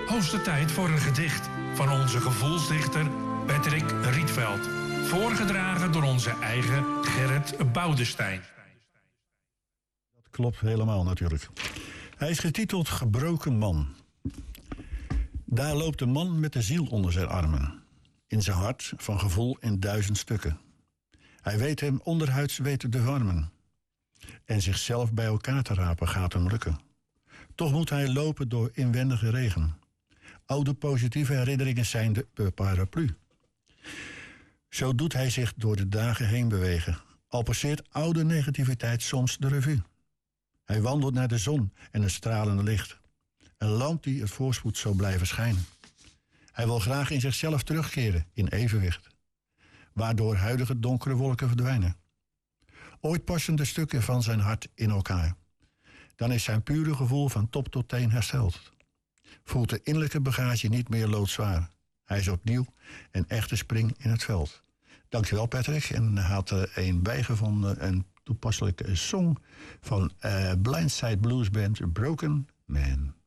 Hoogste tijd voor een gedicht van onze gevoelsdichter Patrick Rietveld. Voorgedragen door onze eigen Gerrit Boudestein. Dat klopt helemaal natuurlijk. Hij is getiteld Gebroken Man. Daar loopt een man met de ziel onder zijn armen. In zijn hart van gevoel in 1000 stukken. Hij weet hem onderhuids weten te warmen. En zichzelf bij elkaar te rapen gaat hem lukken. Toch moet hij lopen door inwendige regen. Oude positieve herinneringen zijn de paraplu. Zo doet hij zich door de dagen heen bewegen. Al passeert oude negativiteit soms de revue. Hij wandelt naar de zon en het stralende licht. Een lamp die het voorspoed zou blijven schijnen. Hij wil graag in zichzelf terugkeren in evenwicht. Waardoor huidige donkere wolken verdwijnen. Ooit passen de stukken van zijn hart in elkaar. Dan is zijn pure gevoel van top tot teen hersteld. Voelt de innerlijke bagage niet meer loodzwaar. Hij is opnieuw een echte spring in het veld. Dankjewel Patrick. En hij had een bijgevonden, een toepasselijke song van Blindside Blues Band Broken Man.